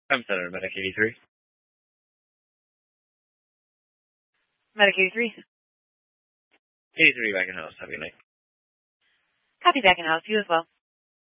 I'm Senator Medic 83. Medic 83. 83 back in house. Have a good night. Copy back in house. You as well.